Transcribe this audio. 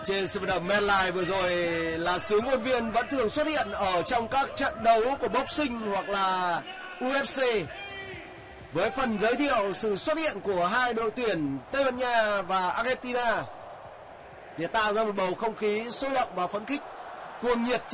Trên sân vận động MetLife vừa rồi là xứ ngôn viên vẫn thường xuất hiện ở trong các trận đấu của boxing hoặc là UFC. Với phần giới thiệu sự xuất hiện của hai đội tuyển Tây Ban Nha và Argentina để tạo ra một bầu không khí sôi động và phấn khích cuồng nhiệt